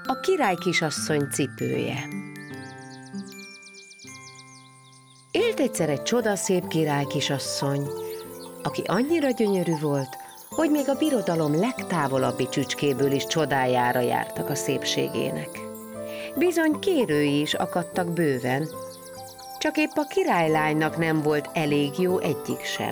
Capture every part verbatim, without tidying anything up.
A király kisasszony cipője. Élt egyszer egy csodaszép király kisasszony, aki annyira gyönyörű volt, hogy még a birodalom legtávolabbi csücskéből is csodájára jártak a szépségének. Bizony kérői is akadtak bőven, csak épp a királylánynak nem volt elég jó egyik sem.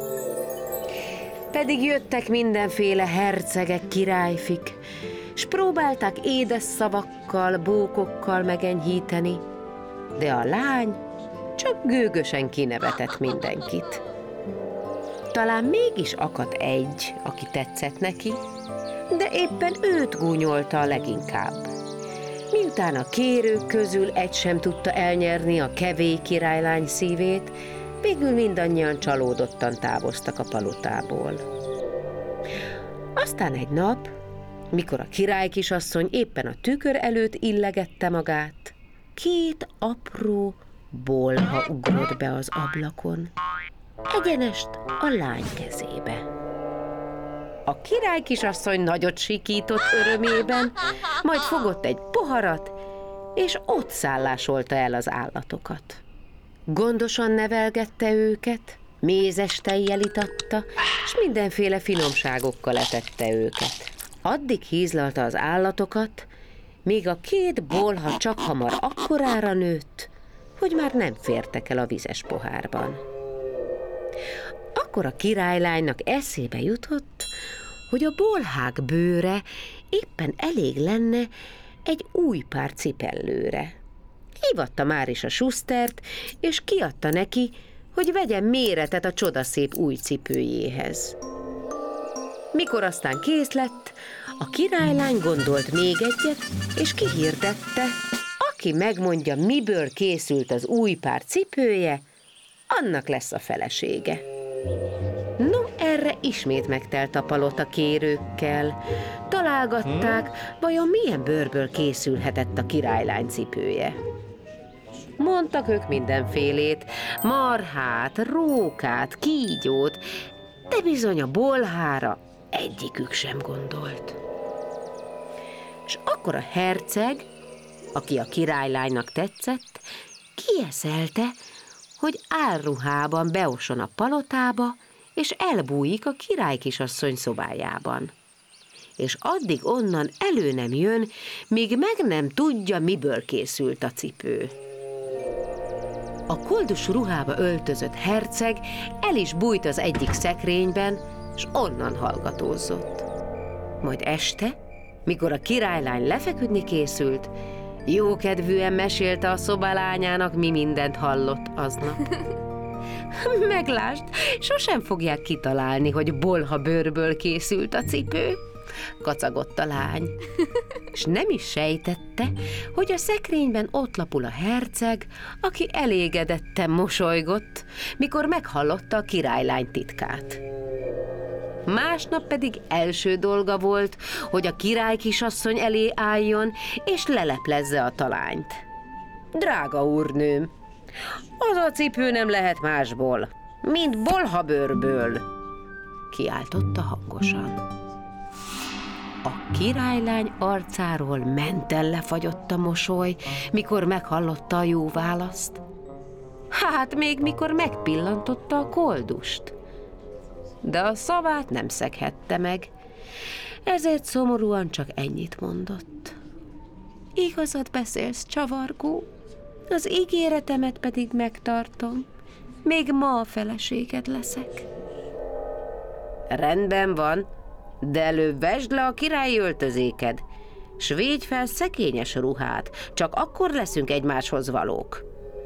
Pedig jöttek mindenféle hercegek, királyfik, s próbálták édes szavakkal, bókokkal megenyhíteni, de a lány csak gőgösen kinevetett mindenkit. Talán mégis akadt egy, aki tetszett neki, de éppen őt gúnyolta a leginkább. Miután a kérők közül egy sem tudta elnyerni a kevély királylány szívét, végül mindannyian csalódottan távoztak a palotából. Aztán egy nap, mikor a király kisasszony éppen a tükör előtt illegette magát, két apró bolha ugrott be az ablakon, egyenest a lány kezébe. A király kisasszony nagyot sikított örömében, majd fogott egy poharat, és ott szállásolta el az állatokat. Gondosan nevelgette őket, mézes tejjel itatta, és mindenféle finomságokkal etette őket. Addig hízlalta az állatokat, míg a két bolha csak hamar akkorára nőtt, hogy már nem fértek el a vizes pohárban. Akkor a királylánynak eszébe jutott, hogy a bolhák bőre éppen elég lenne egy új pár cipellőre. Hívatta már is a sustert, és kiadta neki, hogy vegyen méretet a csodaszép új cipőjéhez. Mikor aztán kész lett, a királylány gondolt még egyet, és kihirdette, aki megmondja, miből készült az új pár cipője, annak lesz a felesége. No, erre ismét megtelt a palota kérőkkel. Találgatták, vajon milyen bőrből készülhetett a királylány cipője. Mondtak ők mindenfélét, marhát, rókát, kígyót, de bizony a bolhára egyikük sem gondolt. És akkor a herceg, aki a királylánynak tetszett, kieszelte, hogy álruhában beoson a palotába, és elbújik a király kisasszony szobájában. És addig onnan elő nem jön, míg meg nem tudja, miből készült a cipő. A koldus ruhába öltözött herceg el is bújt az egyik szekrényben, s onnan hallgatózott. Majd este, mikor a királylány lefeküdni készült, jókedvűen mesélte a szobalányának, mi mindent hallott aznap. Meglásd, sosem fogják kitalálni, hogy bolha bőrből készült a cipő, kacagott a lány. És nem is sejtette, hogy a szekrényben ott lapul a herceg, aki elégedetten mosolygott, mikor meghallotta a királylány titkát. Másnap pedig első dolga volt, hogy a király kisasszony elé álljon, és leleplezze a talányt. Drága úrnőm, az a cipő nem lehet másból, mint bolhabőrből, kiáltotta hangosan. A királylány arcáról menten lefagyott a mosoly, mikor meghallotta a jó választ. Hát még mikor megpillantotta a koldust. De a szavát nem szeghette meg, ezért szomorúan csak ennyit mondott. Igazat beszélsz, csavargó, az ígéretemet pedig megtartom, még ma a feleséged leszek. Rendben van, de előbb vesd le a királyi öltözéked, s védj fel szekényes ruhát, csak akkor leszünk egymáshoz valók.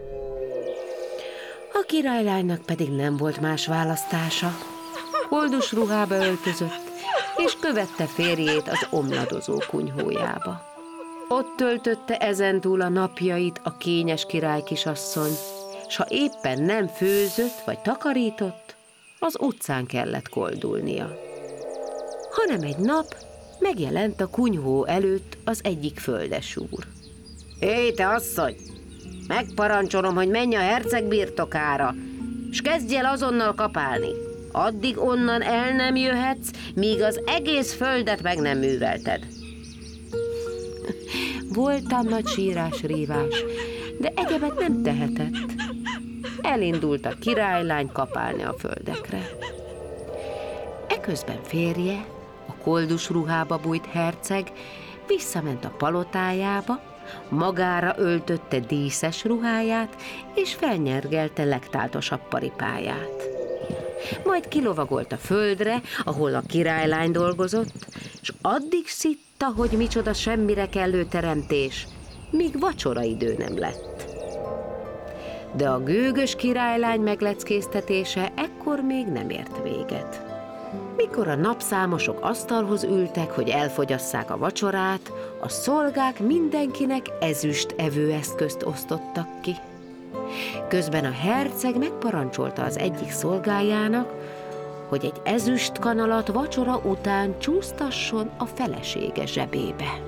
A királylánynak pedig nem volt más választása. Koldus ruhába öltözött, és követte férjét az omladozó kunyhójába. Ott töltötte ezentúl a napjait a kényes király kisasszony, s ha éppen nem főzött vagy takarított, az utcán kellett koldulnia. Hanem egy nap megjelent a kunyhó előtt az egyik földesúr. Hé, te asszony! Megparancsolom, hogy menj a herceg birtokára, s kezdj el azonnal kapálni. Addig onnan el nem jöhetsz, míg az egész földet meg nem művelted. Voltam nagy sírás-rívás, de egyebet nem tehetett. Elindult a királylány kapálni a földekre. Eközben férje, a koldus ruhába bújt herceg visszament a palotájába, magára öltötte díszes ruháját, és felnyergelte legtáltosabb paripáját. Majd kilovagolt a földre, ahol a királylány dolgozott, és addig szitta, hogy micsoda semmire kellő teremtés, míg vacsoraidő nem lett. De a gőgös királylány megleckéztetése ekkor még nem ért véget. Mikor a napszámosok asztalhoz ültek, hogy elfogyasszák a vacsorát, a szolgák mindenkinek ezüst evőeszközt osztottak ki. Közben a herceg megparancsolta az egyik szolgájának, hogy egy ezüst kanalat vacsora után csúsztasson a felesége zsebébe.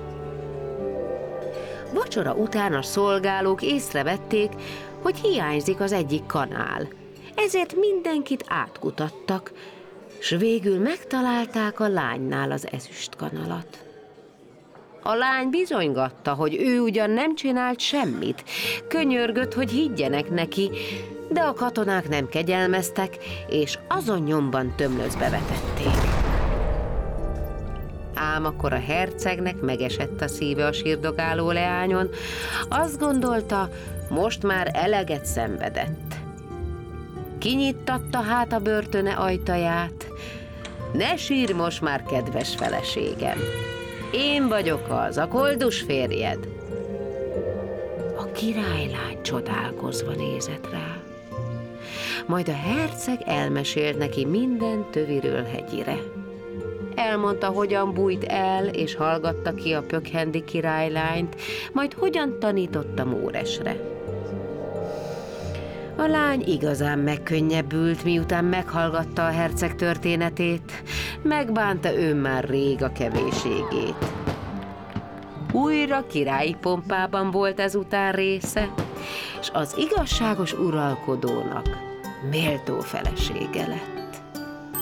Vacsora után a szolgálók észrevették, hogy hiányzik az egyik kanál, ezért mindenkit átkutattak, s végül megtalálták a lánynál az ezüst kanalat. A lány bizonygatta, hogy ő ugyan nem csinált semmit, könyörgött, hogy higgyenek neki, de a katonák nem kegyelmeztek, és azon nyomban tömlözbe vetették. Ám akkor a hercegnek megesett a szíve a sírdogáló leányon, azt gondolta, most már eleget szenvedett. Kinyittatta hát a börtöne ajtaját. Ne sírj most már, kedves feleségem! Én vagyok az, a koldus férjed. A királylány csodálkozva nézett rá. Majd a herceg elmesélt neki minden töviről hegyire. Elmondta, hogyan bújt el, és hallgatta ki a pökhendi királylányt, majd hogyan tanította Móresre. A lány igazán megkönnyebbült, miután meghallgatta a herceg történetét, megbánta ő már rég a kevésségét. Újra királyi pompában volt ezután része, és az igazságos uralkodónak méltó felesége lett.